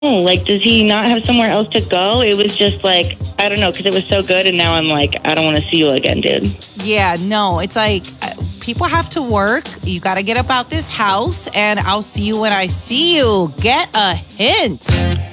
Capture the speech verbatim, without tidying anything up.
Like, does he not have somewhere else to go? It was just like, I don't know, because it was so good, and now I'm like, I don't want to see you again, dude. Yeah, no, it's like uh, people have to work. You got to get about this house, and I'll see you when I see you. Get a hint.